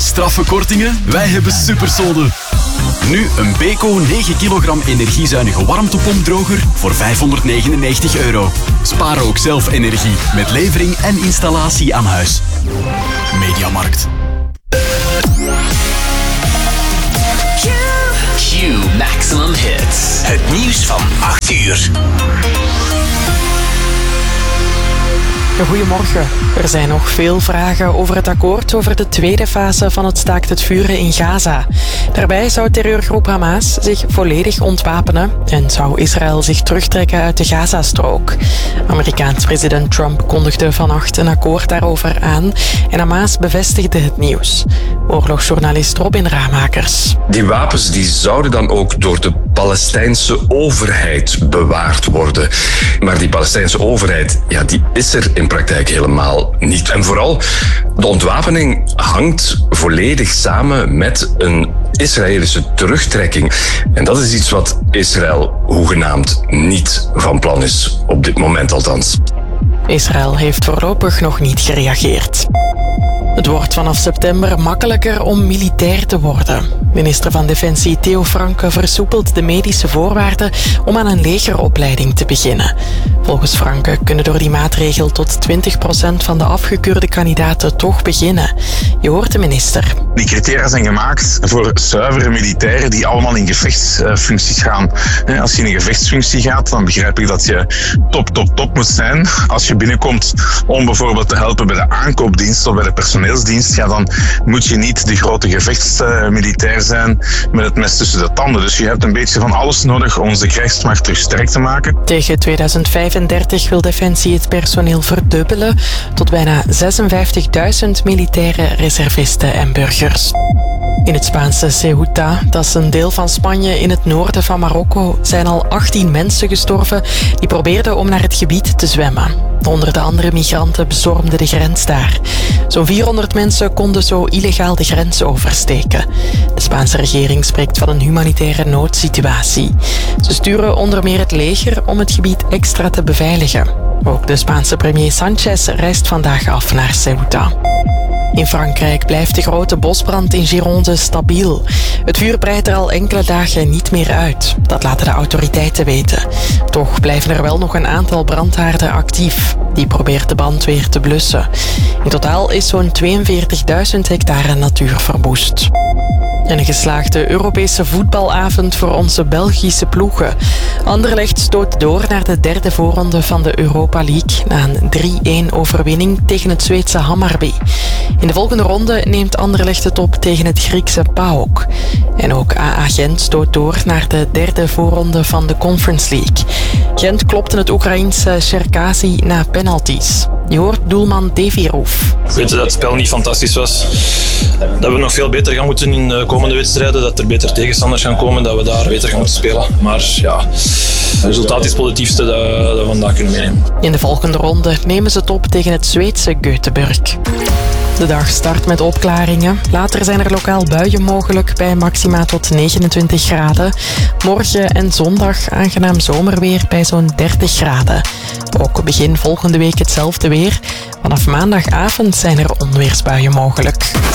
straffe kortingen? Wij hebben supersolde. Nu een Beko 9 kilogram energiezuinige warmtepompdroger voor €599. Spaar ook zelf energie met levering en installatie aan huis. Mediamarkt. Q Maximum Hits. Het nieuws van 8 uur. Goedemorgen. Er zijn nog veel vragen over het akkoord over de tweede fase van het staakt het vuren in Gaza. Daarbij zou terreurgroep Hamas zich volledig ontwapenen en zou Israël zich terugtrekken uit de Gazastrook. Amerikaans president Trump kondigde vannacht een akkoord daarover aan en Hamas bevestigde het nieuws. Oorlogsjournalist Robin Ramakers. Die wapens die zouden dan ook door de Palestijnse overheid bewaard worden. Maar die Palestijnse overheid, ja, die is er in praktijk helemaal niet. En vooral, de ontwapening hangt volledig samen met een Israëlische terugtrekking. En dat is iets wat Israël hoegenaamd niet van plan is, op dit moment althans. Israël heeft voorlopig nog niet gereageerd. Het wordt vanaf september makkelijker om militair te worden. Minister van Defensie Theo Franke versoepelt de medische voorwaarden om aan een legeropleiding te beginnen. Volgens Franke kunnen door die maatregel tot 20% van de afgekeurde kandidaten toch beginnen. Je hoort de minister. Die criteria zijn gemaakt voor zuivere militairen die allemaal in gevechtsfuncties gaan. Als je in een gevechtsfunctie gaat, dan begrijp ik dat je top moet zijn. Als je binnenkomt om bijvoorbeeld te helpen bij de aankoopdienst of bij de personeelsdienst, ja, dan moet je niet de grote gevechtsmilitair zijn met het mes tussen de tanden. Dus je hebt een beetje van alles nodig om onze krijgsmacht terug sterk te maken. Tegen 2035 wil Defensie het personeel verdubbelen tot bijna 56.000 militaire reservisten en burgers. In het Spaanse Ceuta, dat is een deel van Spanje in het noorden van Marokko, zijn al 18 mensen gestorven die probeerden om naar het gebied te zwemmen. Honderden andere migranten bezormden de grens daar. Zo'n 400 mensen konden zo illegaal de grens oversteken. De Spaanse regering spreekt van een humanitaire noodsituatie. Ze sturen onder meer het leger om het gebied extra te beveiligen. Ook de Spaanse premier Sanchez reist vandaag af naar Ceuta. In Frankrijk blijft de grote bosbrand in Gironde stabiel. Het vuur breidt er al enkele dagen niet meer uit. Dat laten de autoriteiten weten. Toch blijven er wel nog een aantal brandhaarden actief. Die probeert de brand weer te blussen. In totaal is zo'n 42.000 hectare natuur verwoest. En een geslaagde Europese voetbalavond voor onze Belgische ploegen. Anderlecht stoot door naar de derde voorronde van de Europa League na een 3-1 overwinning tegen het Zweedse Hammarby. In de volgende ronde neemt Anderlecht het op tegen het Griekse PAOK. En ook AA Gent stoot door naar de derde voorronde van de Conference League. Gent klopte het Oekraïense Cherkasy na penalties. Je hoort doelman Devirov. We weten dat het spel niet fantastisch was. Dat we nog veel beter gaan moeten in de komende wedstrijden. Dat er beter tegenstanders gaan komen. Dat we daar beter gaan moeten spelen. Maar ja, het resultaat is het positiefste dat we vandaag kunnen meenemen. In de volgende ronde nemen ze het op tegen het Zweedse Göteborg. De dag start met opklaringen. Later zijn er lokaal buien mogelijk bij maxima tot 29 graden. Morgen en zondag aangenaam zomerweer bij zo'n 30 graden. Ook begin volgende week hetzelfde weer. Vanaf maandagavond zijn er onweersbuien mogelijk.